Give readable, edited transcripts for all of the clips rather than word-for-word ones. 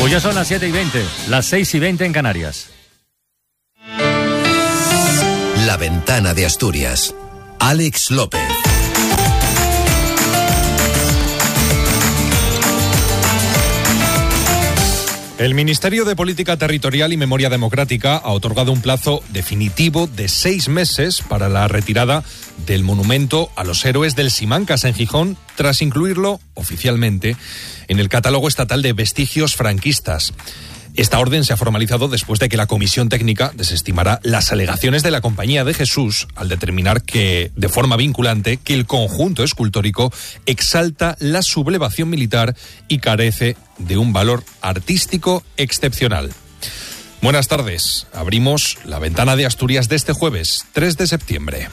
Pues ya son las 7:20, las 6:20 en Canarias. La Ventana de Asturias. Alex López. El Ministerio de Política Territorial y Memoria Democrática ha otorgado un plazo definitivo de 6 meses para la retirada del monumento a los héroes del Simancas en Gijón, tras incluirlo oficialmente en el catálogo estatal de vestigios franquistas. Esta orden se ha formalizado después de que la Comisión Técnica desestimara las alegaciones de la Compañía de Jesús al determinar que, de forma vinculante, que el conjunto escultórico exalta la sublevación militar y carece de un valor artístico excepcional. Buenas tardes. Abrimos la Ventana de Asturias de este jueves, 3 de septiembre.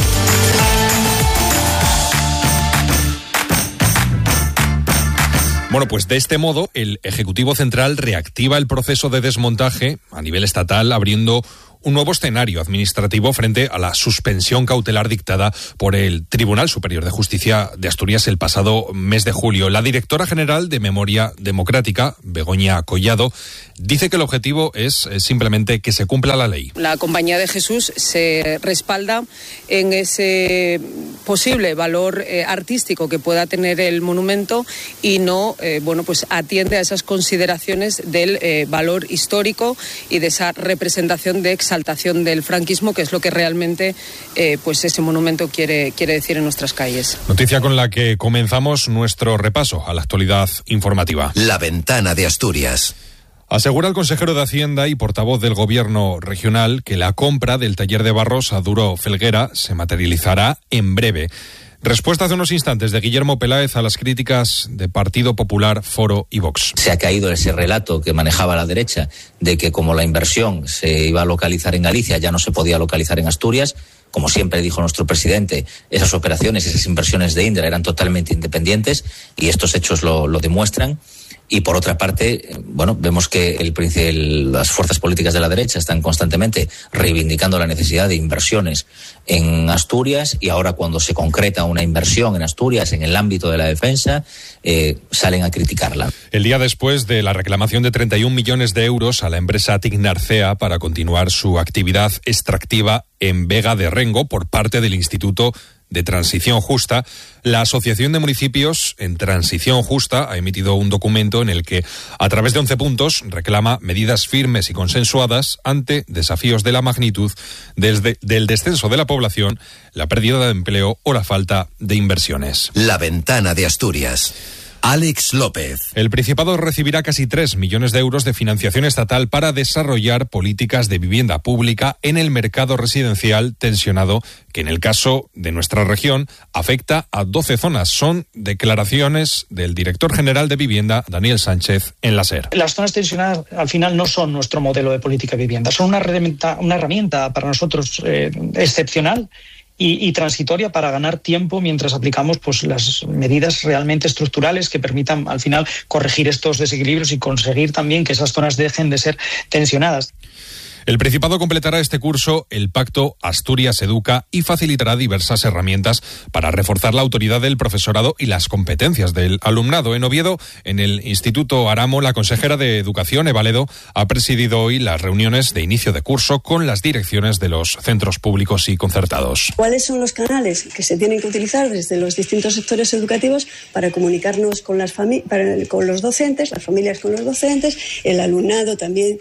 Bueno, pues de este modo, el Ejecutivo Central reactiva el proceso de desmontaje a nivel estatal, abriendo un nuevo escenario administrativo frente a la suspensión cautelar dictada por el Tribunal Superior de Justicia de Asturias el pasado mes de julio. La directora general de Memoria Democrática, Begoña Collado, dice que el objetivo es simplemente que se cumpla la ley. La Compañía de Jesús se respalda en ese posible valor artístico que pueda tener el monumento y no, pues atiende a esas consideraciones del valor histórico y de esa representación de exaltación del franquismo, que es lo que realmente pues ese monumento quiere decir en nuestras calles. Noticia con la que comenzamos nuestro repaso a la actualidad informativa. La Ventana de Asturias. Asegura el consejero de Hacienda y portavoz del Gobierno regional que la compra del taller de barros a Duro Felguera se materializará en breve. Respuesta hace unos instantes de Guillermo Peláez a las críticas de Partido Popular, Foro y Vox. Se ha caído ese relato que manejaba la derecha de que como la inversión se iba a localizar en Galicia, ya no se podía localizar en Asturias. Como siempre dijo nuestro presidente, esas operaciones, esas inversiones de Indra eran totalmente independientes y estos hechos lo demuestran. Y por otra parte, vemos que las fuerzas políticas de la derecha están constantemente reivindicando la necesidad de inversiones en Asturias y ahora cuando se concreta una inversión en Asturias en el ámbito de la defensa, salen a criticarla. El día después de la reclamación de 31 millones de euros a la empresa Tignarcea para continuar su actividad extractiva en Vega de Rengo por parte del Instituto de Transición Justa, la Asociación de Municipios en Transición Justa ha emitido un documento en el que, a través de 11 puntos, reclama medidas firmes y consensuadas ante desafíos de la magnitud del descenso de la población, la pérdida de empleo o la falta de inversiones. La Ventana de Asturias. Alex López. El Principado recibirá casi 3 millones de euros de financiación estatal para desarrollar políticas de vivienda pública en el mercado residencial tensionado, que en el caso de nuestra región afecta a 12 zonas. Son declaraciones del director general de Vivienda, Daniel Sánchez, en la SER. Las zonas tensionadas al final no son nuestro modelo de política de vivienda, son una herramienta para nosotros excepcional y transitoria para ganar tiempo mientras aplicamos las medidas realmente estructurales que permitan al final corregir estos desequilibrios y conseguir también que esas zonas dejen de ser tensionadas. El Principado completará este curso el Pacto Asturias Educa y facilitará diversas herramientas para reforzar la autoridad del profesorado y las competencias del alumnado. En Oviedo, en el Instituto Aramo, la consejera de Educación, Eva Ledo, ha presidido hoy las reuniones de inicio de curso con las direcciones de los centros públicos y concertados. ¿Cuáles son los canales que se tienen que utilizar desde los distintos sectores educativos para comunicarnos con con los docentes, las familias con los docentes? El alumnado también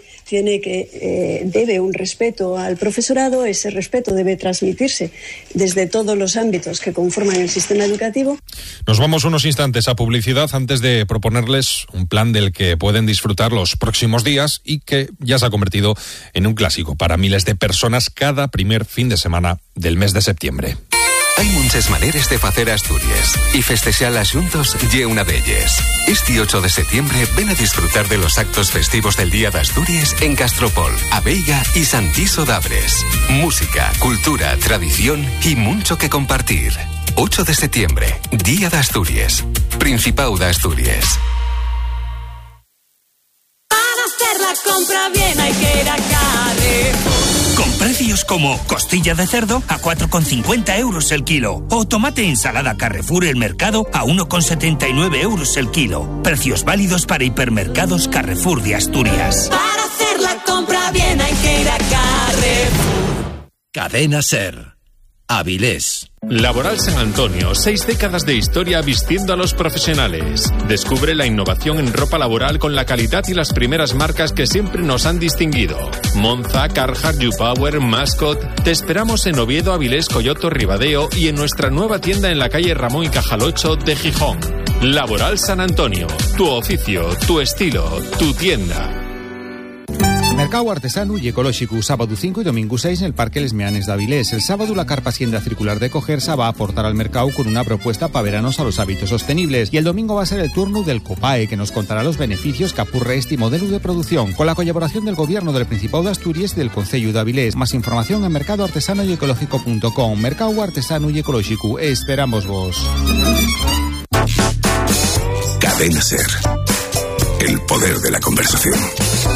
debe un respeto al profesorado, ese respeto debe transmitirse desde todos los ámbitos que conforman el sistema educativo. Nos vamos unos instantes a publicidad antes de proponerles un plan del que pueden disfrutar los próximos días y que ya se ha convertido en un clásico para miles de personas cada primer fin de semana del mes de septiembre. Hay muchas maneras de facer Asturias y festexalas juntos ye una d'elles. Este 8 de septiembre ven a disfrutar de los actos festivos del Día de Asturias en Castropol, Abeiga y Santiso d'Abres. Música, cultura, tradición y mucho que compartir. 8 de septiembre, Día de Asturias. Principado de Asturias. Para hacer la compra bien hay que ir a Carrefour. Con precios como costilla de cerdo a 4,50 euros el kilo. O tomate ensalada Carrefour El Mercado a 1,79 euros el kilo. Precios válidos para hipermercados Carrefour de Asturias. Para hacer la compra bien hay que ir a Carrefour. Cadena SER. Avilés. Laboral San Antonio, 6 décadas de historia vistiendo a los profesionales. Descubre la innovación en ropa laboral con la calidad y las primeras marcas que siempre nos han distinguido. Monza, Carhartt, YouPower, Mascot. Te esperamos en Oviedo, Avilés, Coyoto, Ribadeo y en nuestra nueva tienda en la calle Ramón y Cajal 8 de Gijón. Laboral San Antonio, tu oficio, tu estilo, tu tienda. Mercado artesano y ecológico, sábado 5 y domingo 6 en el Parque Les Meanes de Avilés. El sábado la carpa Hacienda Circular de Cogersa va a aportar al mercado con una propuesta para veranos a los hábitos sostenibles. Y el domingo va a ser el turno del COPAE, que nos contará los beneficios que apurre este modelo de producción, con la colaboración del Gobierno del Principado de Asturias y del Concello de Avilés. Más información en mercadoartesanoyecológico.com. Mercado artesano y ecológico. Esperamos vos. Cadena SER. El poder de la conversación.